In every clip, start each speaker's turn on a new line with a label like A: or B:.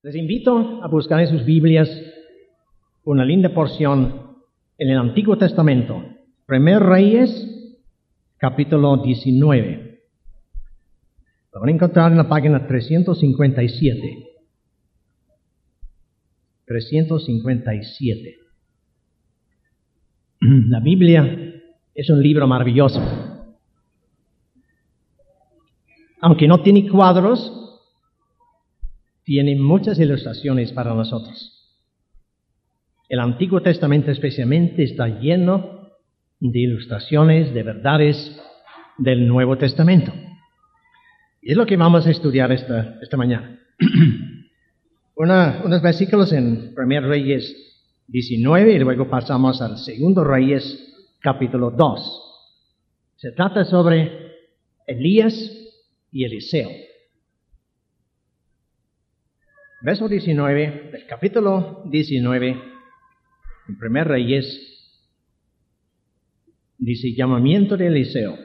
A: Les invito a buscar en sus Biblias una linda porción en el Antiguo Testamento. 1 Reyes, capítulo 19. Lo van a encontrar en la página 357. 357. La Biblia es un libro maravilloso. Aunque no tiene cuadros, tiene muchas ilustraciones para nosotros. El Antiguo Testamento especialmente está lleno de ilustraciones, de verdades del Nuevo Testamento. Y es lo que vamos a estudiar esta mañana. Unos versículos en 1 Reyes 19 y luego pasamos al 2 Reyes capítulo 2. Se trata sobre Elías y Eliseo. Verso 19 del capítulo 19 en 1 Reyes dice: llamamiento de Eliseo.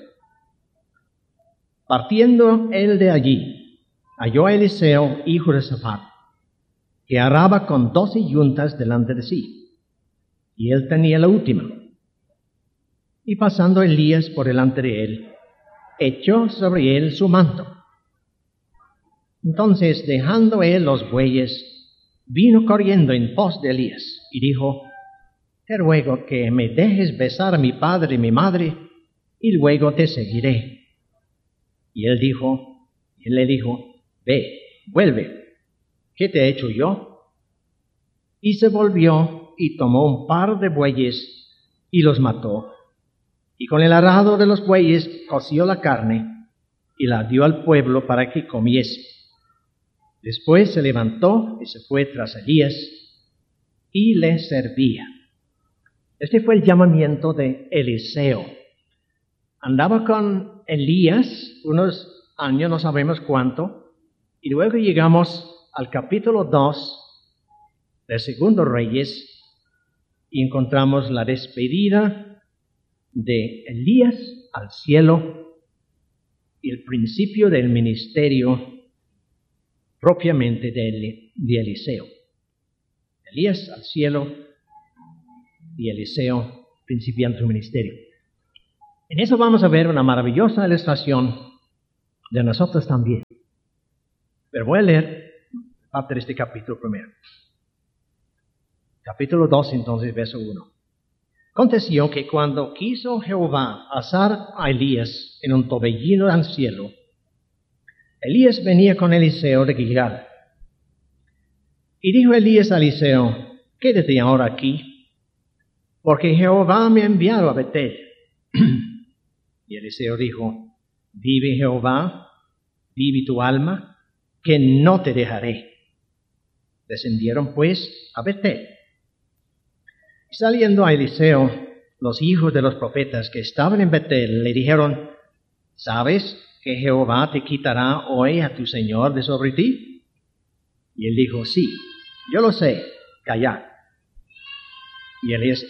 A: Partiendo él de allí, halló a Eliseo, hijo de Safat, que araba con 12 yuntas delante de sí, y él tenía la última. Y pasando Elías por delante de él, echó sobre él su manto. Entonces, dejando él los bueyes, vino corriendo en pos de Elías, y dijo: te ruego que me dejes besar a mi padre y mi madre, y luego te seguiré. Y él le dijo: ve, vuelve, ¿qué te he hecho yo? Y se volvió y tomó un par de bueyes y los mató, y con el arado de los bueyes coció la carne y la dio al pueblo para que comiese. Después se levantó y se fue tras Elías y le servía. Este fue el llamamiento de Eliseo. Andaba con Elías unos años, no sabemos cuánto, y luego llegamos al capítulo 2 de 2 Reyes y encontramos la despedida de Elías al cielo y el principio del ministerio propiamente de Eliseo. Elías al cielo y Eliseo principiando su ministerio. En eso vamos a ver una maravillosa ilustración de nosotros también. Pero voy a leer parte de este capítulo primero. Capítulo 2, entonces, verso 1. Aconteció que cuando quiso Jehová asar a Elías en un torbellino al cielo, Elías venía con Eliseo de Gilgal. Y dijo Elías a Eliseo: quédate ahora aquí, porque Jehová me ha enviado a Betel. Y Eliseo dijo: vive Jehová, vive tu alma, que no te dejaré. Descendieron pues a Betel. Y saliendo a Eliseo, los hijos de los profetas que estaban en Betel le dijeron: ¿sabes que Jehová te quitará hoy a tu señor de sobre ti? Y él dijo: sí, yo lo sé, callad. Y Elías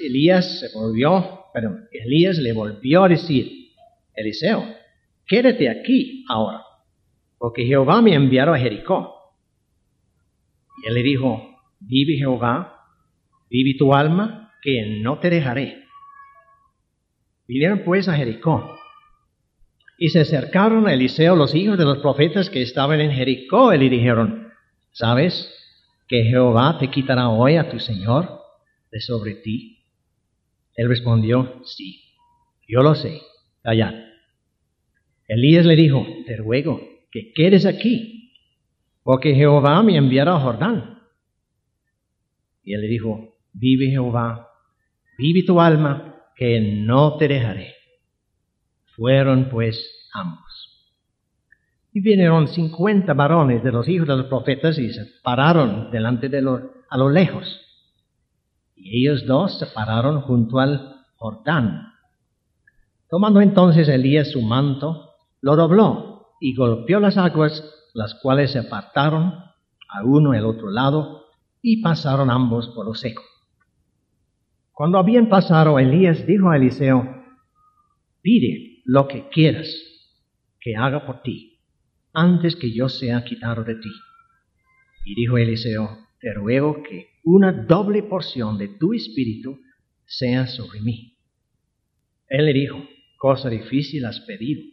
A: le volvió a decir: Eliseo, quédate aquí ahora, porque Jehová me enviará a Jericó. Y él le dijo: vive Jehová, vive tu alma, que no te dejaré. Vinieron pues a Jericó. Y se acercaron a Eliseo los hijos de los profetas que estaban en Jericó y le dijeron: ¿sabes que Jehová te quitará hoy a tu señor de sobre ti? Él respondió: sí, yo lo sé, callad. Elías le dijo: te ruego que quedes aquí, porque Jehová me enviará a Jordán. Y él le dijo: vive Jehová, vive tu alma, que no te dejaré. Fueron pues ambos. Y vinieron 50 varones de los hijos de los profetas y se pararon delante a lo lejos. Y ellos dos se pararon junto al Jordán. Tomando entonces Elías su manto, lo dobló y golpeó las aguas, las cuales se apartaron a uno y al otro lado, y pasaron ambos por lo seco. Cuando habían pasado, Elías dijo a Eliseo: pide lo que quieras que haga por ti, antes que yo sea quitado de ti. Y dijo Eliseo, te ruego que una doble porción de tu espíritu sea sobre mí. Él le dijo, cosa difícil has pedido.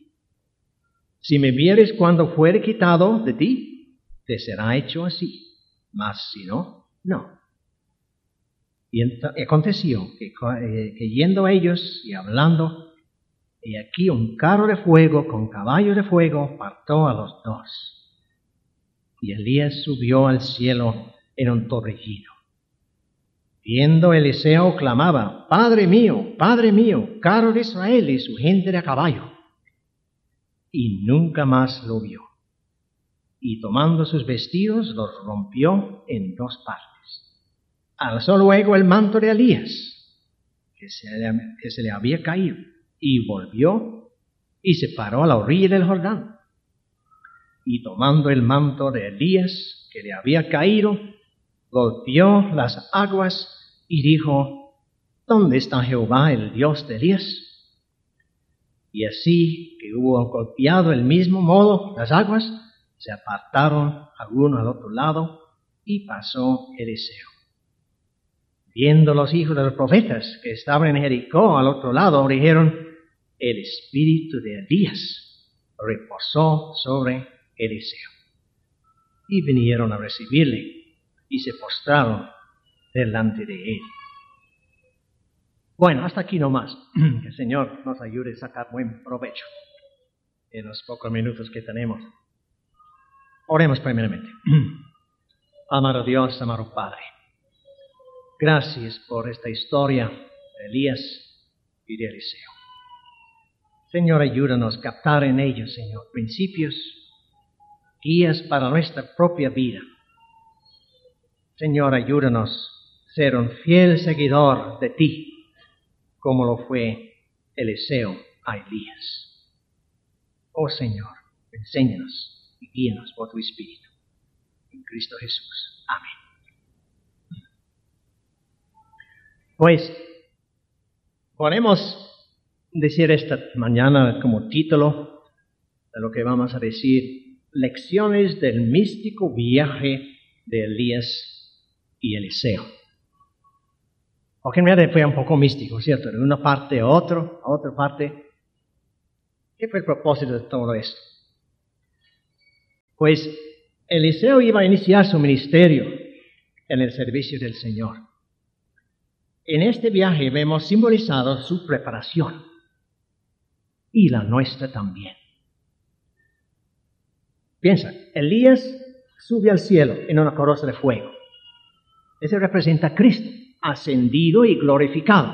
A: Si me vieres cuando fuere quitado de ti, te será hecho así, mas si no, no. Y aconteció que yendo ellos y hablando, y aquí un carro de fuego con caballos de fuego partó a los dos. Y Elías subió al cielo en un torbellino. Viendo Eliseo clamaba, Padre mío, carro de Israel y su gente de a caballo. Y nunca más lo vio. Y tomando sus vestidos los rompió en dos partes. Alzó luego el manto de Elías, que se le había caído, y volvió y se paró a la orilla del Jordán. Y tomando el manto de Elías, que le había caído, golpeó las aguas y dijo, ¿dónde está Jehová, el Dios de Elías? Y así que hubo golpeado el mismo modo las aguas, se apartaron al uno al otro lado, y pasó Eliseo. Viendo los hijos de los profetas que estaban en Jericó al otro lado, dijeron, el espíritu de Elías reposó sobre Eliseo. Y vinieron a recibirle, y se postraron delante de él. Bueno, hasta aquí nomás. Que el Señor nos ayude a sacar buen provecho en los pocos minutos que tenemos. Oremos primeramente. Amado Dios, amado Padre, gracias por esta historia de Elías y de Eliseo. Señor, ayúdanos a captar en ellos, Señor, principios, guías para nuestra propia vida. Señor, ayúdanos a ser un fiel seguidor de ti, como lo fue Eliseo a Elías. Oh Señor, enséñanos y guíanos por tu Espíritu. En Cristo Jesús. Amén. Pues, podemos decir esta mañana como título de lo que vamos a decir, lecciones del místico viaje de Elías y Eliseo. Porque en realidad fue un poco místico, ¿cierto? De una parte a otra parte. ¿Qué fue el propósito de todo esto? Pues Eliseo iba a iniciar su ministerio en el servicio del Señor. En este viaje vemos simbolizado su preparación y la nuestra también. Piensa, Elías sube al cielo en una carroza de fuego. Ese representa a Cristo, ascendido y glorificado.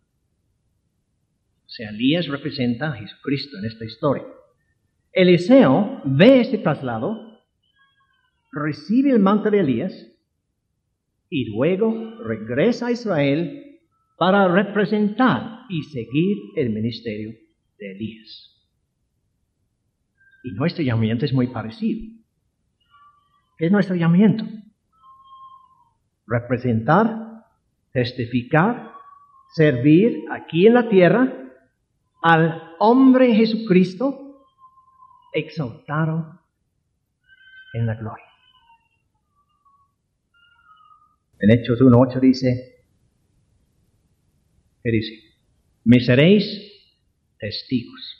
A: O sea, Elías representa a Jesucristo en esta historia. Eliseo ve este traslado, recibe el manto de Elías y luego regresa a Israel para representar y seguir el ministerio de Elías. Y nuestro llamamiento es muy parecido. ¿Qué es nuestro llamamiento? Representar, testificar, servir aquí en la tierra al hombre Jesucristo exaltado en la gloria. En Hechos 1:8 dice, ¿qué dice? Me seréis testigos,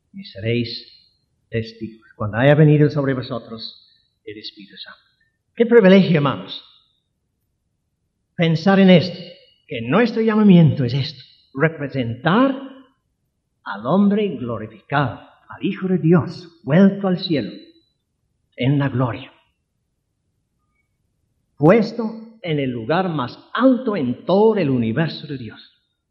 A: cuando haya venido sobre vosotros el Espíritu Santo. Qué privilegio, hermanos, pensar en esto, que nuestro llamamiento es esto, representar al hombre glorificado, al Hijo de Dios, vuelto al cielo, en la gloria, puesto en el lugar más alto en todo el universo de Dios.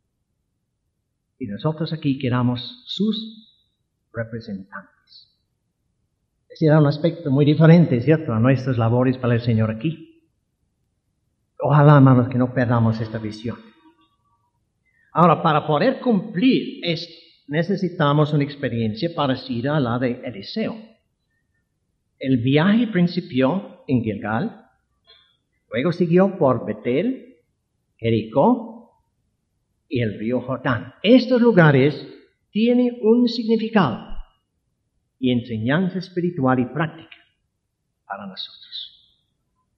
A: Y nosotros aquí quedamos sus representantes. Ese era un aspecto muy diferente, ¿cierto?, a nuestras labores para el Señor aquí. Ojalá, hermanos, que no perdamos esta visión. Ahora, para poder cumplir esto, necesitamos una experiencia parecida a la de Eliseo. El viaje principió en Gilgal, luego siguió por Betel, Jericó y el río Jordán. Estos lugares tienen un significado y enseñanza espiritual y práctica para nosotros.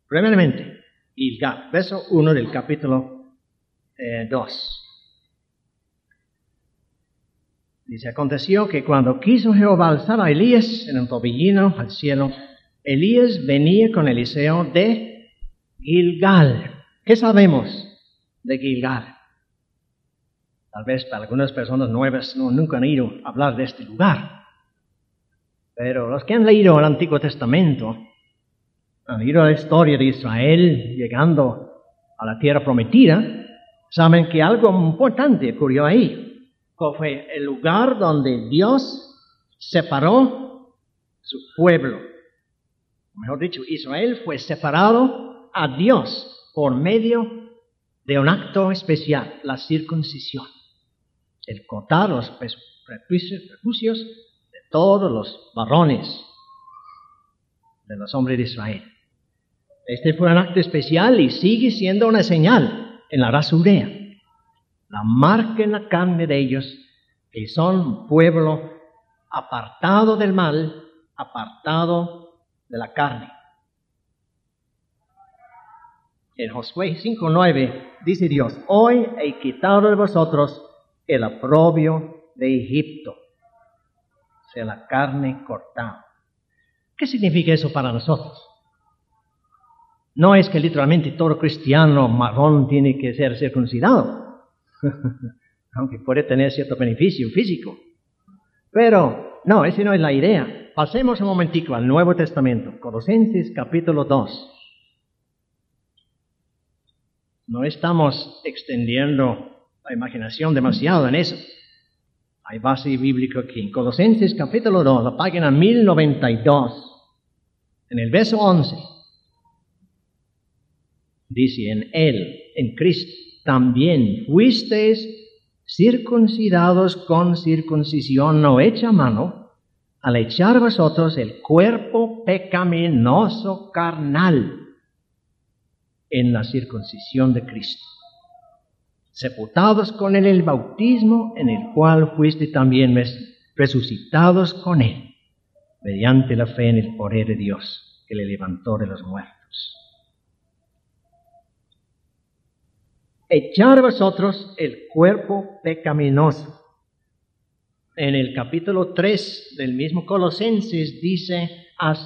A: Brevemente, Gilgal, verso 1 del capítulo 2. Dice, aconteció que cuando quiso Jehová alzar a Elías en un tobillino al cielo, Elías venía con Eliseo de Gilgal. ¿Qué sabemos de Gilgal? Tal vez para algunas personas nuevas nunca han ido a hablar de este lugar. Pero los que han leído el Antiguo Testamento, han leído la historia de Israel llegando a la tierra prometida, saben que algo importante ocurrió ahí. Fue el lugar donde Dios separó su pueblo. Mejor dicho, Israel fue separado a Dios por medio de un acto especial, la circuncisión. El cortar los prejuicios de todos los varones de los hombres de Israel. Este fue un acto especial y sigue siendo una señal en la raza judía. La marca en la carne de ellos, que son un pueblo apartado del mal, apartado de la carne. En Josué 5:9 dice Dios, hoy he quitado de vosotros el oprobio de Egipto, o sea, la carne cortada. ¿Qué significa eso para nosotros? No es que literalmente todo cristiano marrón tiene que ser circuncidado, aunque puede tener cierto beneficio físico. Pero, no, esa no es la idea. Pasemos un momentico al Nuevo Testamento, Colosenses capítulo 2. No estamos extendiendo la imaginación demasiado en eso. Hay base bíblica aquí. En Colosenses capítulo 2, la página 1092, en el verso 11, dice, en Él, en Cristo, también fuisteis circuncidados con circuncisión no hecha a mano, al echar vosotros el cuerpo pecaminoso carnal en la circuncisión de Cristo, sepultados con Él en el bautismo, en el cual fuiste también resucitados con Él, mediante la fe en el poder de Dios, que le levantó de los muertos. Echar vosotros el cuerpo pecaminoso. En el capítulo 3 del mismo Colosenses dice,